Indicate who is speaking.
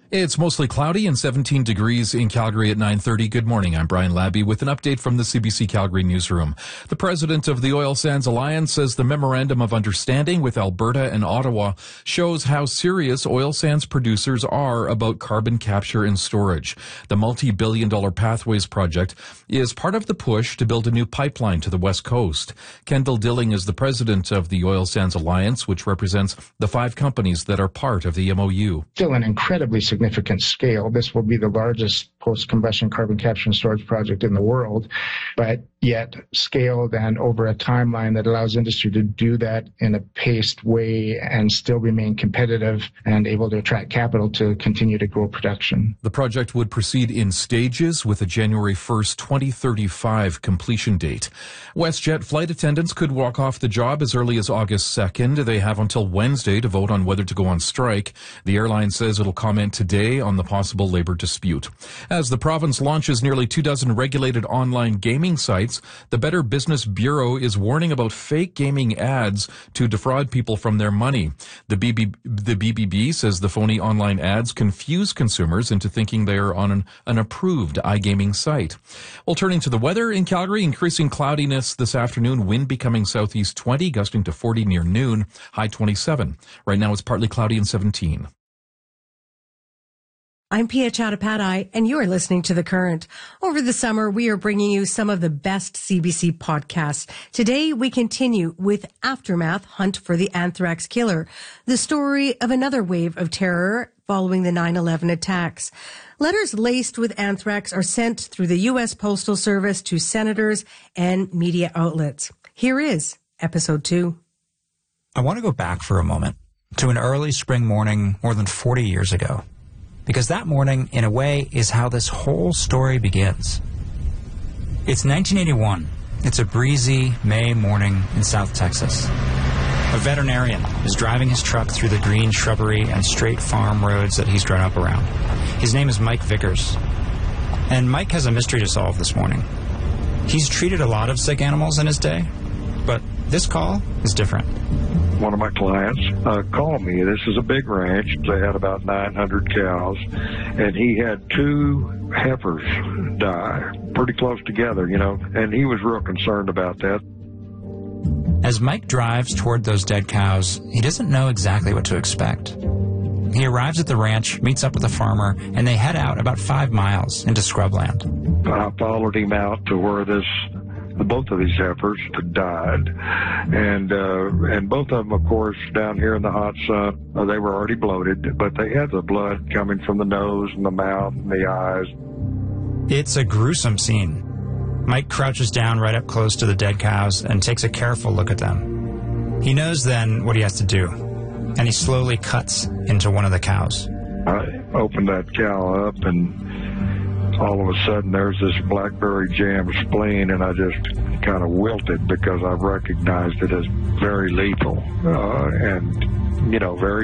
Speaker 1: It's mostly cloudy and 17 degrees in Calgary at 9:30. Good morning. I'm Brian Labby with an update from the CBC Calgary newsroom. The president of the Oil Sands Alliance says the memorandum of understanding with Alberta and Ottawa shows how serious oil sands producers are about carbon capture and storage. The multi-billion-dollar Pathways project is part of the push to build a new pipeline to the West Coast. Kendall Dilling is the president of the Oil Sands Alliance, which represents the 5 companies that are part of the MOU.
Speaker 2: Still an incredibly significant scale. This will be the largest post-combustion carbon capture and storage project in the world, but yet scaled and over a timeline that allows industry to do that in a paced way and still remain competitive and able to attract capital to continue to grow production.
Speaker 1: The project would proceed in stages with a January 1st, 2035 completion date. WestJet flight attendants could walk off the job as early as August 2nd. They have until Wednesday to vote on whether to go on strike. The airline says it'll comment today on the possible labor dispute. As the province launches nearly 24 regulated online gaming sites, the Better Business Bureau is warning about fake gaming ads to defraud people from their money. The BBB says the phony online ads confuse consumers into thinking they are on an approved iGaming site. Well, turning to the weather in Calgary, increasing cloudiness this afternoon, wind becoming southeast 20, gusting to 40 near noon, high 27. Right now it's partly cloudy and 17.
Speaker 3: I'm Pia Chattopadhyay, and you are listening to The Current. Over the summer, we are bringing you some of the best CBC podcasts. Today, we continue with Aftermath, Hunt for the Anthrax Killer, the story of another wave of terror following the 9/11 attacks. Letters laced with anthrax are sent through the U.S. Postal Service to senators and media outlets. Here is Episode 2.
Speaker 4: I want to go back for a moment to an early spring morning more than 40 years ago. Because that morning, in a way, is how this whole story begins. It's 1981. It's a breezy May morning in South Texas. A veterinarian is driving his truck through the green shrubbery and straight farm roads that he's grown up around. His name is Mike Vickers. And Mike has a mystery to solve this morning. He's treated a lot of sick animals in his day, but this call is different.
Speaker 5: One of my clients called me. This is a big ranch. They had about 900 cows, and he had 2 heifers die pretty close together, and he was real concerned about that.
Speaker 4: As Mike drives toward those dead cows, he doesn't know exactly what to expect. He arrives at the ranch, meets up with a farmer, and they head out about 5 miles into scrubland.
Speaker 5: I followed him out to where both of these heifers had died, and both of them, of course, down here in the hot sun, they were already bloated, but they had the blood coming from the nose and the mouth and the eyes.
Speaker 4: It's a gruesome scene. Mike crouches down right up close to the dead cows and takes a careful look at them. He knows then what he has to do, and he slowly cuts into one of the cows.
Speaker 5: I opened that cow up, and all of a sudden there's this blackberry jam spleen, and I just kind of wilted because I recognized it as very lethal and very